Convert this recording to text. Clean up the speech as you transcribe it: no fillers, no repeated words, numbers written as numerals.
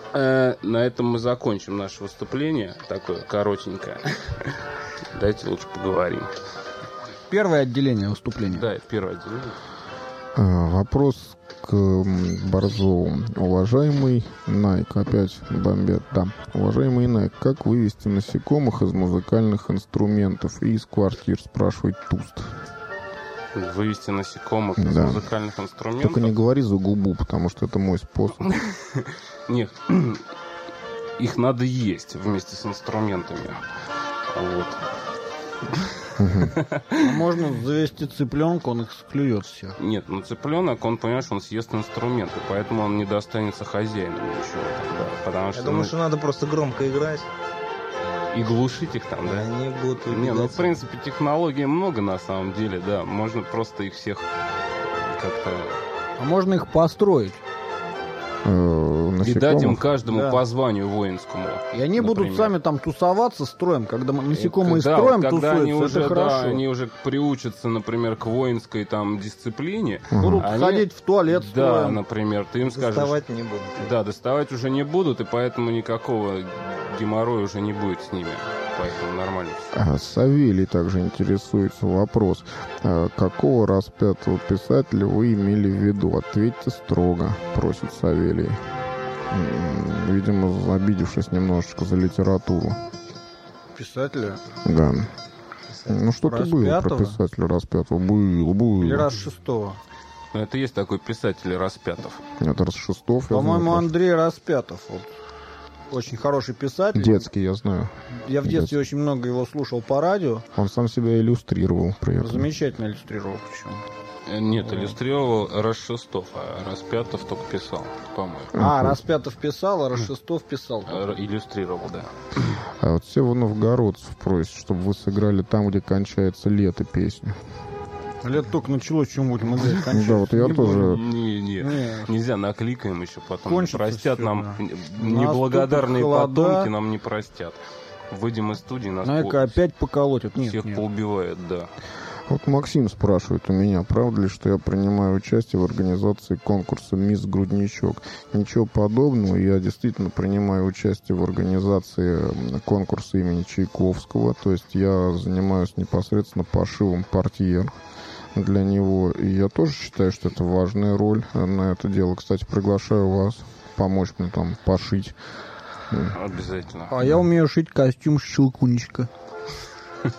на этом мы закончим наше выступление, такое коротенькое. Давайте лучше поговорим. Первое отделение выступления. Да, это первое отделение. Вопрос к Борзову. Уважаемый Найк, опять бомбят, да. Уважаемый Найк, как вывести насекомых из музыкальных инструментов и из квартир, спрашивает Туст. Вывести насекомых из музыкальных инструментов. Только не говори за губу, потому что это мой способ. Нет, их надо есть вместе с инструментами. Вот. Можно завести цыпленка, он их склюет всех. Нет, ну цыпленок, он, понимаешь, он съест инструменты, поэтому он не достанется хозяину ничего тогда. Потому что, я думаю, что надо просто громко играть. И глушить их там, да? Они будут убегать. Не, ну, в принципе, технологий много на самом деле, да. Можно просто их всех как-то... А можно их построить. И дать им каждому по званию воинскому. И они будут сами там тусоваться строем, когда насекомые строем когда тусуются, они уже, это хорошо. они уже приучатся, например, к воинской там дисциплине. Будут ходить в туалет строем. Да, например, ты им скажешь... Доставать не будут. Да, доставать уже не будут, и поэтому никакого геморроя уже не будет с ними. Поэтому нормально все. Савелий также интересуется вопрос. Какого распятого писателя вы имели в виду? Ответьте строго, просит Савелий. Видимо, обидевшись немножечко за литературу. Писателя? Да. Ну, что-то было про писателя распятого. Был. Или Расшестого. Это есть такой писатель Распятов. Это Расшестов. По-моему, Андрей Распятов. Вот. Очень хороший писатель. Детский, я знаю. Я в детстве очень много его слушал по радио. Он сам себя иллюстрировал при этом. Замечательно иллюстрировал причем. Нет, иллюстрировал Расшестов, а Распятов только писал, по-моему. Распятов писал, а Расшестов писал. Иллюстрировал, да. А вот Сева Новгородцев просит, чтобы вы сыграли «Там, где кончается лето» песню. Лето только началось, чем будем играть. Да, вот я тоже... Нельзя, накликаем еще потом. Кончится простят все, нам. Да. Неблагодарные потомки нам не простят. Выйдем из студии, нас опять поколотят. Всех поубивают, да. Вот Максим спрашивает у меня, правда ли, что я принимаю участие в организации конкурса «Мисс Грудничок». Ничего подобного, я действительно принимаю участие в организации конкурса имени Чайковского, то есть я занимаюсь непосредственно пошивом портьер для него, и я тоже считаю, что это важная роль на это дело. Кстати, приглашаю вас помочь мне там пошить. Обязательно. А я умею шить костюм Щелкунчика.